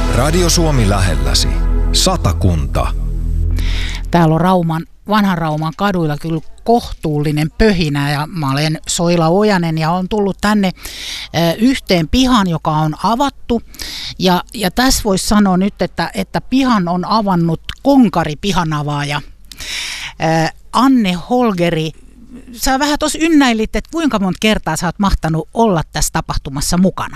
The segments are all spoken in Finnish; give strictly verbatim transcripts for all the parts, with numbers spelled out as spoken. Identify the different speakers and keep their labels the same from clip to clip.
Speaker 1: Radio Suomi lähelläsi. Satakunta.
Speaker 2: Täällä on Rauman, vanhan Rauman kaduilla kyllä kohtuullinen pöhinä ja mä olen Soila Ojanen ja olen tullut tänne yhteen pihan, joka on avattu. Ja, ja tässä voisi sanoa nyt, että, että pihan on avannut konkari pihanavaaja Anne Holgeri. Sä vähän tuossa ynnäilit, että kuinka monta kertaa sä oot mahtanut olla tässä tapahtumassa mukana?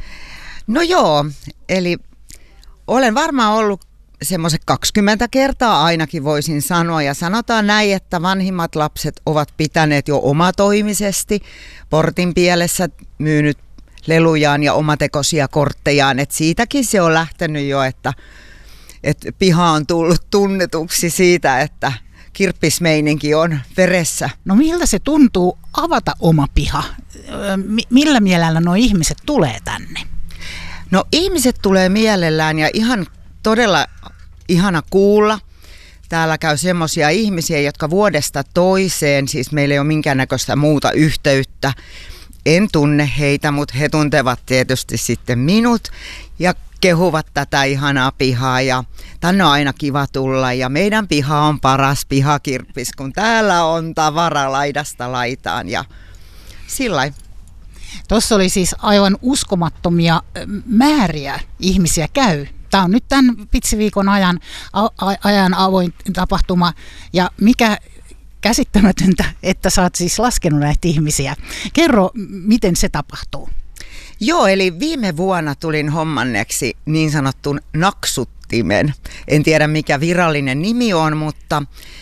Speaker 3: No joo, eli olen varmaan ollut semmoiset kaksikymmentä kertaa ainakin voisin sanoa, ja sanotaan näin, että vanhimmat lapset ovat pitäneet jo omatoimisesti portin pielessä myynyt lelujaan ja omatekoisia korttejaan, että siitäkin se on lähtenyt jo, että, että piha on tullut tunnetuksi siitä, että kirppismeininki on veressä.
Speaker 2: No miltä se tuntuu avata oma piha? Millä mielellä nuo ihmiset tulee tänne?
Speaker 3: No ihmiset tulee mielellään ja ihan todella ihana kuulla. Täällä käy semmoisia ihmisiä, jotka vuodesta toiseen, siis meillä ei ole minkäännäköistä muuta yhteyttä. En tunne heitä, mutta he tuntevat tietysti sitten minut ja kehuvat tätä ihanaa pihaa ja tänne on aina kiva tulla ja meidän piha on paras pihakirppis, kun täällä on tavara laidasta laitaan ja sillai.
Speaker 2: Tuossa oli siis aivan uskomattomia määriä ihmisiä käy. Tämä on nyt tämän pitsiviikon ajan, ajan avoin tapahtuma ja mikä käsittämätöntä, että sä oot siis laskenut näitä ihmisiä. Kerro, miten se tapahtuu?
Speaker 3: Joo, eli viime vuonna tulin hommanneeksi niin sanotun naksuttimen. En tiedä mikä virallinen nimi on, mutta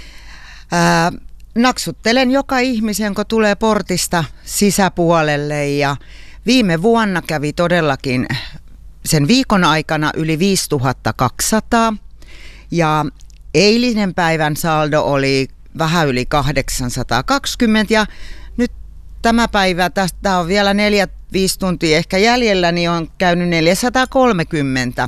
Speaker 3: ää, naksuttelen joka ihmisen, kun tulee portista sisäpuolelle ja viime vuonna kävi todellakin sen viikon aikana yli viisituhatta kaksisataa ja eilinen päivän saldo oli vähän yli kahdeksansataakaksikymmentä ja nyt tämä päivä, tästä on vielä neljä, viisi tuntia ehkä jäljellä, niin on käynyt neljäsataakolmekymmentä.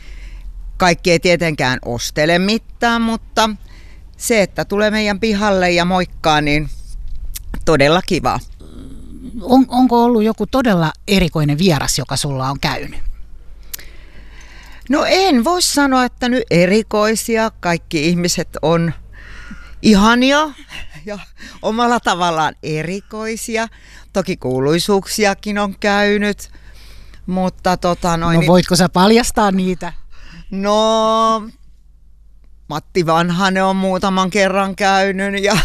Speaker 3: Kaikki ei tietenkään ostele mitään, mutta se, että tulee meidän pihalle ja moikkaa, niin todella kiva.
Speaker 2: On, onko ollut joku todella erikoinen vieras, joka sulla on käynyt?
Speaker 3: No en voi sanoa, että nyt erikoisia. Kaikki ihmiset on ihania ja omalla tavallaan erikoisia. Toki kuuluisuuksiakin on käynyt, mutta tota noin...
Speaker 2: No voitko sä paljastaa niitä?
Speaker 3: No, Matti Vanhanen on muutaman kerran käynyt ja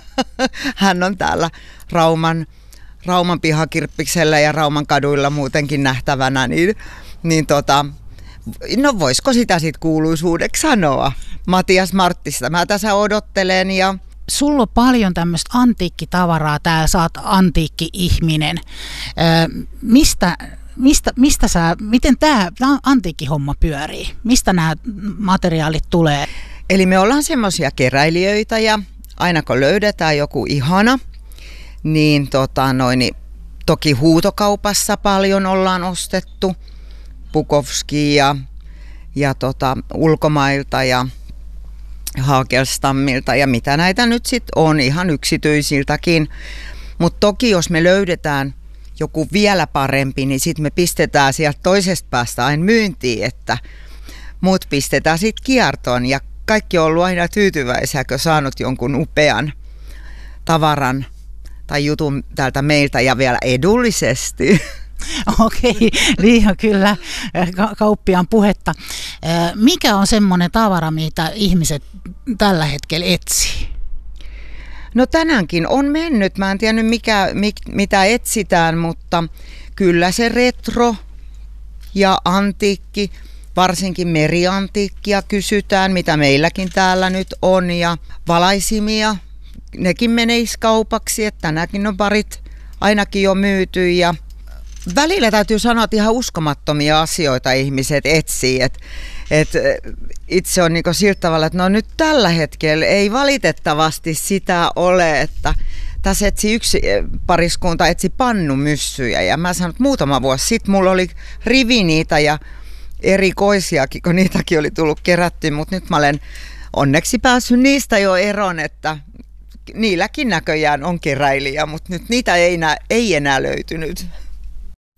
Speaker 3: hän on täällä Rauman, Rauman pihakirppiksellä ja Rauman kaduilla muutenkin nähtävänä, niin, niin tota... No voisiko sitä sitten kuuluisuudeksi sanoa? Matias Marttista mä tässä odottelen ja...
Speaker 2: Sulla on paljon tämmöistä antiikkitavaraa, täällä sä oot antiikki-ihminen. Öö, mistä, mistä, mistä sä, miten tämä antiikkihomma pyörii? Mistä nämä materiaalit tulee?
Speaker 3: Eli me ollaan semmoisia keräilijöitä ja aina kun löydetään joku ihana, niin, tota noin, toki huutokaupassa paljon ollaan ostettu. Bukowski ja, ja tota, ulkomailta ja Haagelstammilta ja mitä näitä nyt sitten on, ihan yksityisiltäkin. Mutta toki jos me löydetään joku vielä parempi, niin sitten me pistetään sieltä toisesta päästä aina myyntiin, että muut pistetään sitten kiertoon. Ja kaikki on ollut aina tyytyväisiä, kun saanut jonkun upean tavaran tai jutun täältä meiltä ja vielä edullisesti.
Speaker 2: Okei, liian kyllä ka- kauppiaan puhetta. Mikä on semmoinen tavara, mitä ihmiset tällä hetkellä etsii?
Speaker 3: No tänäänkin on mennyt. Mä en tiedä mikä, mit, mitä etsitään, mutta kyllä se retro ja antiikki, varsinkin meriantiikkia kysytään, mitä meilläkin täällä nyt on. Ja valaisimia, nekin meneisi kaupaksi, että tänäänkin on parit ainakin jo myyty ja välillä täytyy sanoa, että ihan uskomattomia asioita ihmiset etsii. Et, et itse on niinku sillä tavalla, että no nyt tällä hetkellä ei valitettavasti sitä ole, että tässä etsi yksi pariskunta etsi pannumyssyjä ja mä sanon, että muutama vuosi sitten mulla oli rivi niitä ja erikoisiakin, kun niitäkin oli tullut kerättyä, mutta nyt mä olen onneksi päässyt niistä jo eroon, että niilläkin näköjään on keräilijä, mutta nyt niitä ei enää, ei enää löytynyt.